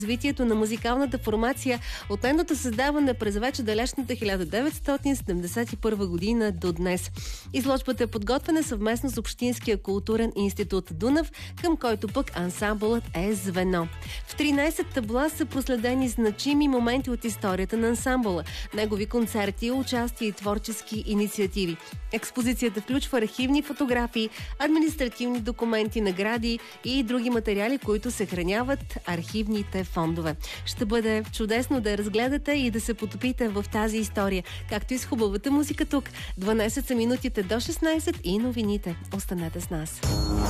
развитието на музикалната формация от нейното създаване през вече далечната 1971 година до днес. Изложбата е подготвена съвместно с Общинския културен институт Дунав, към който пък ансамбълът е звено. В 13 табла са проследени значими моменти от историята на ансамбъла, негови концерти, участия и творчески инициативи. Експозицията включва архивни фотографии, административни документи, награди и други материали, които съхраняват архивните фондове. Ще бъде чудесно да я разгледате и да се потопите в тази история, както и с хубавата музика тук. 12 са минутите до 16 и новините. Останете с нас.